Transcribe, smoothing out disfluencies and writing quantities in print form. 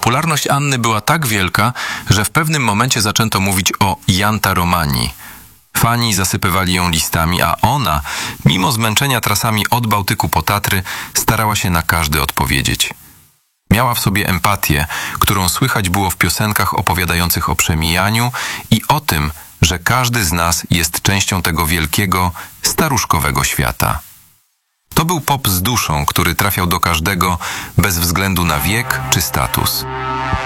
Popularność Anny była tak wielka, że w pewnym momencie zaczęto mówić o jantaromanii. Fani zasypywali ją listami, a ona, mimo zmęczenia trasami od Bałtyku po Tatry, starała się na każdy odpowiedzieć. Miała w sobie empatię, którą słychać było w piosenkach opowiadających o przemijaniu i o tym, że każdy z nas jest częścią tego wielkiego, staruszkowego świata. To był pop z duszą, który trafiał do każdego bez względu na wiek czy status.